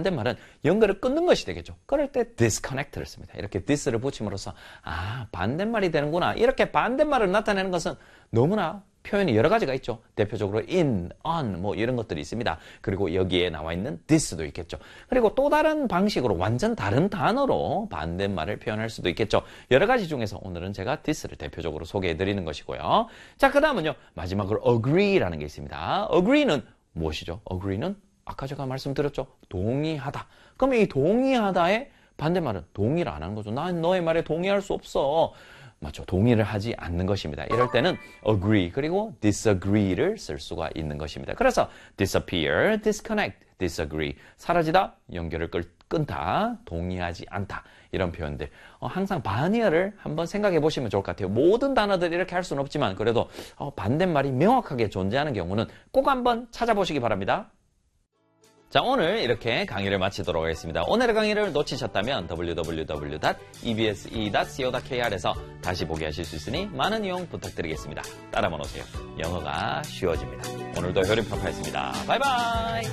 반대말은 연결을 끊는 것이 되겠죠. 그럴 때 disconnect를 씁니다. 이렇게 this를 붙임으로써 반대말이 되는구나. 이렇게 반대말을 나타내는 것은 너무나 표현이 여러 가지가 있죠. 대표적으로 in, on 뭐 이런 것들이 있습니다. 그리고 여기에 나와 있는 this도 있겠죠. 그리고 또 다른 방식으로 완전 다른 단어로 반대말을 표현할 수도 있겠죠. 여러 가지 중에서 오늘은 제가 this를 대표적으로 소개해 드리는 것이고요. 자, 그 다음은요. 마지막으로 agree라는 게 있습니다. agree는 무엇이죠? agree는 아까 제가 말씀드렸죠. 동의하다. 그러면 이 동의하다의 반대말은 동의를 안 하는 거죠. 난 너의 말에 동의할 수 없어. 맞죠? 동의를 하지 않는 것입니다. 이럴 때는 agree 그리고 disagree를 쓸 수가 있는 것입니다. 그래서 disappear, disconnect, disagree 사라지다, 연결을 끊다, 동의하지 않다 이런 표현들 항상 반의어를 한번 생각해 보시면 좋을 것 같아요. 모든 단어들 이렇게 할 수는 없지만 그래도 반대말이 명확하게 존재하는 경우는 꼭 한번 찾아보시기 바랍니다. 자, 오늘 이렇게 강의를 마치도록 하겠습니다. 오늘의 강의를 놓치셨다면 www.ebse.co.kr에서 다시 보게 하실 수 있으니 많은 이용 부탁드리겠습니다. 따라만 오세요. 영어가 쉬워집니다. 오늘도 효림 파파였습니다. 바이바이!